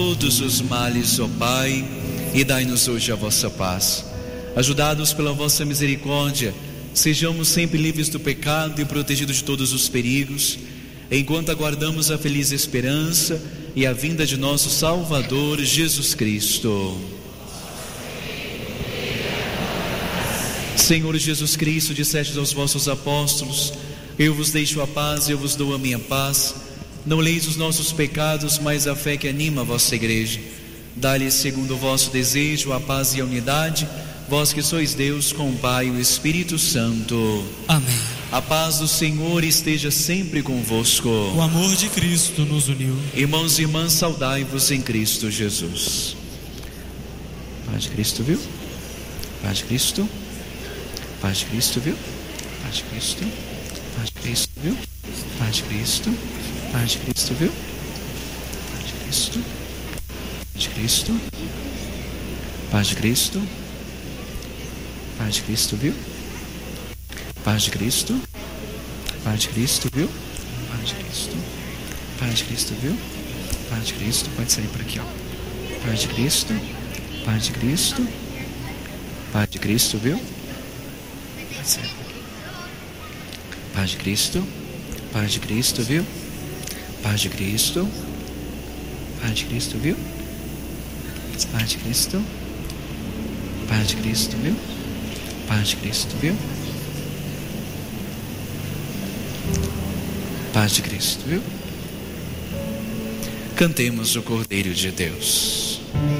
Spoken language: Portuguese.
todos os males, ó Pai, e dai-nos hoje a vossa paz. Ajudados pela vossa misericórdia, sejamos sempre livres do pecado e protegidos de todos os perigos, enquanto aguardamos a feliz esperança e a vinda de nosso Salvador Jesus Cristo. Senhor Jesus Cristo, dissestes aos vossos apóstolos: eu vos deixo a paz, eu vos dou a minha paz. Não leis os nossos pecados, mas a fé que anima a vossa igreja. Dá-lhes, segundo o vosso desejo, a paz e a unidade, vós que sois Deus com o Pai e o Espírito Santo. Amém. A paz do Senhor esteja sempre convosco. O amor de Cristo nos uniu. Irmãos e irmãs, saudai-vos em Cristo Jesus. Paz de Cristo, viu? Paz de Cristo. Paz de Cristo, viu? Paz de Cristo. Paz de Cristo, viu? Paz de Cristo. Paz de Cristo, viu? Paz de Cristo. Paz de Cristo. Paz de Cristo. Paz de Cristo, viu? Paz de Cristo. Paz de Cristo, viu? Paz de Cristo. Paz de Cristo, viu? Paz de Cristo. Pode sair por aqui, ó. Paz de Cristo. Paz de Cristo. Paz de Cristo, viu? Pode sair por aqui. Paz de Cristo. Paz de Cristo, viu? Paz de Cristo. Paz de Cristo, viu? Paz de Cristo. Paz de Cristo, viu? Paz de Cristo, viu? Paz de Cristo, viu? Cantemos o Cordeiro de Deus.